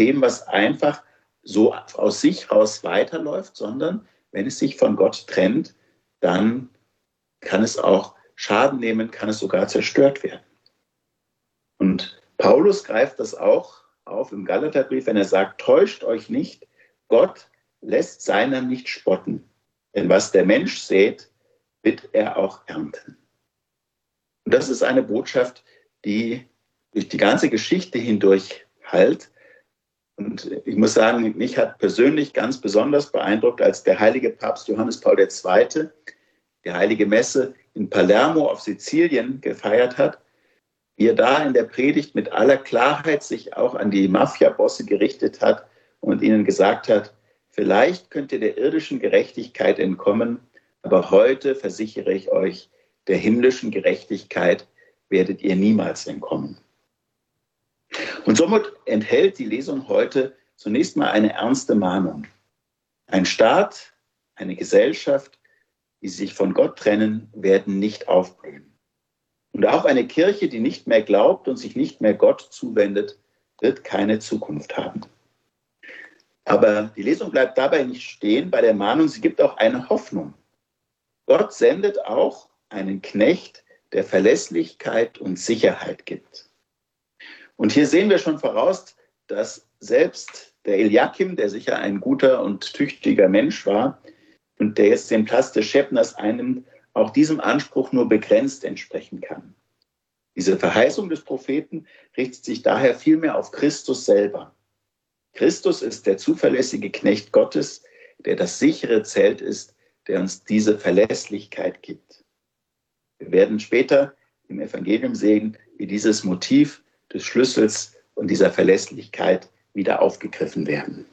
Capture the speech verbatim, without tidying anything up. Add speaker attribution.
Speaker 1: System, was einfach so aus sich raus weiterläuft, sondern wenn es sich von Gott trennt, dann kann es auch Schaden nehmen, kann es sogar zerstört werden. Und Paulus greift das auch auf im Galaterbrief, wenn er sagt, täuscht euch nicht, Gott lässt seiner nicht spotten. Denn was der Mensch sät, wird er auch ernten. Und das ist eine Botschaft, die durch die ganze Geschichte hindurch hallt. Und ich muss sagen, mich hat persönlich ganz besonders beeindruckt, als der heilige Papst Johannes Paul der Zweite die heilige Messe in Palermo auf Sizilien gefeiert hat, wie er da in der Predigt mit aller Klarheit sich auch an die Mafia-Bosse gerichtet hat und ihnen gesagt hat, vielleicht könnt ihr der irdischen Gerechtigkeit entkommen, aber heute versichere ich euch, der himmlischen Gerechtigkeit werdet ihr niemals entkommen. Und somit enthält die Lesung heute zunächst mal eine ernste Mahnung. Ein Staat, eine Gesellschaft, die sich von Gott trennen, werden nicht aufblühen. Und auch eine Kirche, die nicht mehr glaubt und sich nicht mehr Gott zuwendet, wird keine Zukunft haben. Aber die Lesung bleibt dabei nicht stehen bei der Mahnung, sie gibt auch eine Hoffnung. Gott sendet auch einen Knecht, der Verlässlichkeit und Sicherheit gibt. Und hier sehen wir schon voraus, dass selbst der Eliakim, der sicher ein guter und tüchtiger Mensch war und der jetzt den Platz des Schepners einnimmt, auch diesem Anspruch nur begrenzt entsprechen kann. Diese Verheißung des Propheten richtet sich daher vielmehr auf Christus selber. Christus ist der zuverlässige Knecht Gottes, der das sichere Zelt ist, der uns diese Verlässlichkeit gibt. Wir werden später im Evangelium sehen, wie dieses Motiv des Schlüssels und dieser Verlässlichkeit wieder aufgegriffen werden.